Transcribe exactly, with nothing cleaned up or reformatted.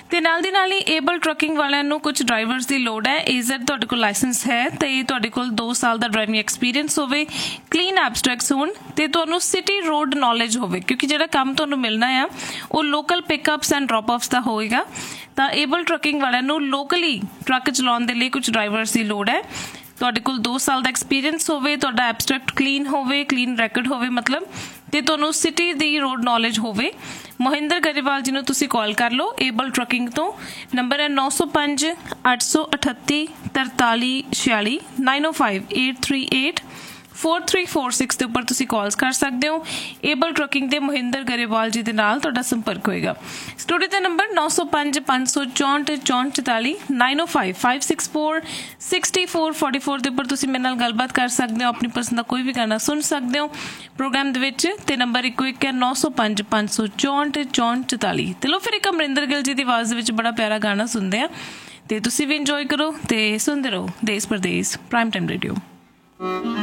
ਤੇ ਨਾਲ ਦੀ ਨਾਲ ਹੀ ਏਬਲ ਟਰੱਕਿੰਗ ਵਾਲਿਆਂ ਨੂੰ ਕੁਝ ਡਰਾਈਵਰਸ ਦੀ ਲੋੜ ਹੈ। ਏਜ਼ਡ ਤੁਹਾਡੇ ਕੋਲ ਲਾਇਸੈਂਸ ਹੈ ਤੇ ਤੁਹਾਡੇ ਕੋਲ ਦੋ ਸਾਲ ਦਾ ਡਰਾਈਵਿੰਗ ਐਕਸਪੀਰੀਅੰਸ ਹੋਵੇ, ਕਲੀਨ ਐਬਸਟਰੈਕਟਸ ਹੋਣ ਤੇ ਤੁਹਾਨੂੰ ਸਿਟੀ ਰੋਡ ਨੌਲੇਜ ਹੋਵੇ, ਕਿਉਂਕਿ ਜਿਹੜਾ ਕੰਮ ਤੁਹਾਨੂੰ ਮਿਲਣਾ ਆ ਉਹ ਲੋਕਲ ਪਿਕਅਪਸ ਐਂਡ ਡ੍ਰੌਪ ਆਫਸ ਦਾ ਹੋਏਗਾ। ਤਾਂ ਏਬਲ ਟਰੱਕਿੰਗ ਵਾਲਿਆਂ ਨੂੰ ਲੋਕਲੀ ਟਰੱਕ ਚਲਾਉਣ ਦੇ ਲਈ ਕੁਝ ਡਰਾਈਵਰਸ ਦੀ ਲੋੜ ਹੈ। ਤੁਹਾਡੇ ਕੋਲ ਦੋ ਸਾਲ ਦਾ ਐਕਸਪੀਰੀਅੰਸ ਹੋਵੇ, ਤੁਹਾਡਾ ਐਬਸਟਰੈਕਟ ਕਲੀਨ ਹੋਵੇ, ਕਲੀਨ ਰੈਕਡ ਹੋਵੇ ਮਤਲਬ, ਤੇ ਤੁਹਾਨੂੰ ਸਿਟੀ ਦੀ ਰੋਡ ਨੌਲੇਜ ਹੋਵੇ। ਮੋਹਿੰਦਰ ਗਰੇਵਾਲ ਜੀ ਨੂੰ ਤੁਸੀਂ ਕਾਲ ਕਰ ਲਓ ਏਬਲ ਟਰੱਕਿੰਗ ਤੋਂ। ਨੰਬਰ ਹੈ ਨੌ ਸੌ ਪੰਜ ਅੱਠ ਸੌ ਅਠੱਤੀ ਤਰਤਾਲੀ ਛਿਆਲੀ ਨਾਈਨ ਓ five eight three eight four three four six ਦੇ ਉੱਪਰ ਤੁਸੀਂ ਕਾਲਸ ਕਰ ਸਕਦੇ ਹੋ। ਏਬਲ ਟਰੱਕਿੰਗ ਦੇ ਮੋਹਿੰਦਰ ਗਰੇਵਾਲ ਜੀ ਦੇ ਨਾਲ ਤੁਹਾਡਾ ਸੰਪਰਕ ਹੋਏਗਾ। ਸਟੂਡੀਓ ਦਾ ਨੰਬਰ ਨੌ ਸੌ ਪੰਜ ਪੰਜ ਸੌ ਚੌਂਹਠ ਚੌਂਹਠ ਚੁਤਾਲੀ ਨਾਈਨ ਓ five five six four sixty four forty four ਦੇ ਉੱਪਰ ਤੁਸੀਂ ਮੇਰੇ ਨਾਲ ਗੱਲਬਾਤ ਕਰ ਸਕਦੇ ਹੋ, ਆਪਣੀ ਪਸੰਦ ਦਾ ਕੋਈ ਵੀ ਗਾਣਾ ਸੁਣ ਸਕਦੇ ਹੋ ਪ੍ਰੋਗਰਾਮ ਦੇ ਵਿੱਚ। ਤੇ ਨੰਬਰ ਇੱਕੋ ਇੱਕ ਹੈ ਨੌ ਸੌ ਪੰਜ ਪੰਜ ਸੌ ਚੌਂਹਠ ਚੌਂਹਠ ਚੁਤਾਲੀ। ਤੇ ਲੋ ਫਿਰ ਇੱਕ ਅਮਰਿੰਦਰ ਗਿੱਲ ਜੀ ਦੀ ਆਵਾਜ਼ ਦੇ ਵਿੱਚ ਬੜਾ ਪਿਆਰਾ ਗਾਣਾ ਸੁਣਦੇ ਆ ਤੇ ਤੁਸੀਂ ਵੀ ਇੰਜੋਏ ਕਰੋ ਤੇ ਸੁਣਦੇ ਰਹੋ ਦੇਸ਼ ਪਰਦੇਸ ਪ੍ਰਾਈਮ ਟਾਈਮ ਰੇਡੀਓ।